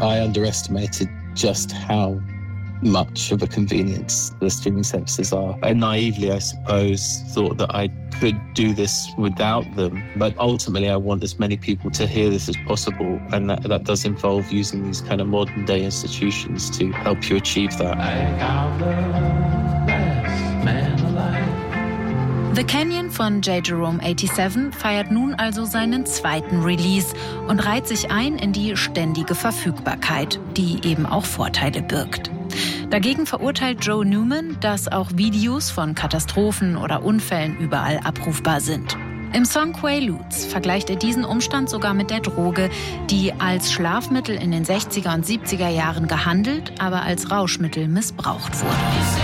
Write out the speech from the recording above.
I underestimated just how much of a convenience the streaming services are. I naively, I suppose, thought that I could do this without them. But ultimately, I want as many people to hear this as possible. And that does involve using these kind of modern day institutions to help you achieve that. The Canyon von J. Jerome 87 feiert nun also seinen zweiten Release und reiht sich ein in die ständige Verfügbarkeit, die eben auch Vorteile birgt. Dagegen verurteilt Joe Newman, dass auch Videos von Katastrophen oder Unfällen überall abrufbar sind. Im Song Quaaludes vergleicht er diesen Umstand sogar mit der Droge, die als Schlafmittel in den 60er und 70er Jahren gehandelt, aber als Rauschmittel missbraucht wurde.